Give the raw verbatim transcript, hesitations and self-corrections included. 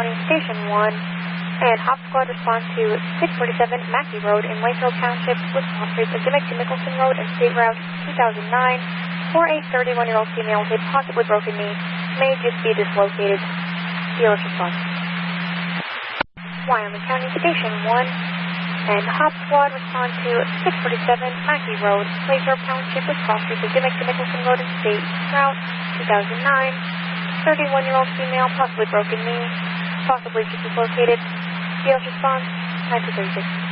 County Station one. And Hop Squad responds to six forty-seven Mackey Road in Mayfield Township with cross streets of Dimmick to Mickelson Road and State Route two thousand nine. For a thirty-one-year-old female with a possibly broken knee, may just be dislocated. Dealer's response. Wyoming County Station one. And Hop Squad responds to six forty-seven Mackey Road, Lathrop Township with cross streets of Dimmick to Mickelson Road and State Route two thousand nine. thirty-one-year-old female, possibly broken knee, possibly just dislocated. Dealer's response, nine two thirty-six.